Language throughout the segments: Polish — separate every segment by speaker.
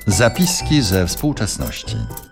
Speaker 1: Zapiski ze współczesności.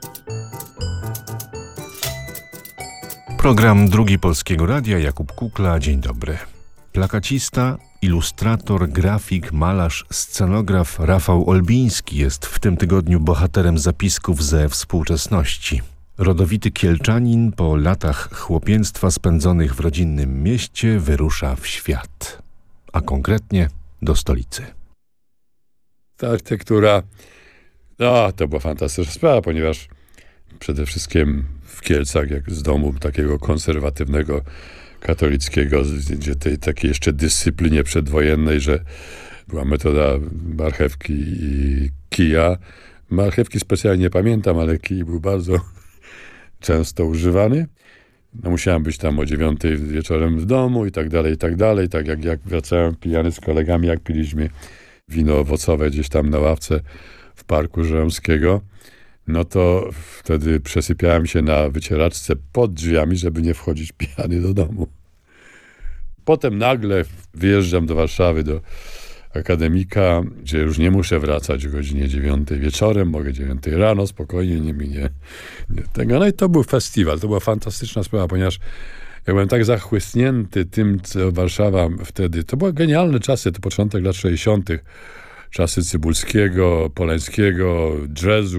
Speaker 2: Program Drugi Polskiego Radia, Jakub Kukla, dzień dobry. Plakacista, ilustrator, grafik, malarz, scenograf Rafał Olbiński jest w tym tygodniu bohaterem zapisków ze współczesności. Rodowity Kielczanin po latach chłopięctwa spędzonych w rodzinnym mieście wyrusza w świat, a konkretnie do stolicy.
Speaker 3: Ta architektura, to była fantastyczna sprawa, ponieważ przede wszystkim w Kielcach, jak z domu takiego konserwatywnego, katolickiego, gdzie tej takiej jeszcze dyscyplinie przedwojennej, że była metoda marchewki i kija. Marchewki specjalnie nie pamiętam, ale kij był bardzo często używany. Musiałem być tam o 9 wieczorem w domu i tak dalej. Tak jak wracałem pijany z kolegami, jak piliśmy wino owocowe gdzieś tam na ławce w Parku Żeromskiego, no to wtedy przesypiałem się na wycieraczce pod drzwiami, żeby nie wchodzić pijany do domu. Potem nagle wyjeżdżam do Warszawy, do Akademika, gdzie już nie muszę wracać o godzinie 9 wieczorem, mogę 9 rano, spokojnie, nie minie tego. No i to był festiwal, to była fantastyczna sprawa, ponieważ ja byłem tak zachłysnięty tym, co Warszawa wtedy, to były genialne czasy, to początek lat 60., czasy Cybulskiego, Polańskiego, jazzu,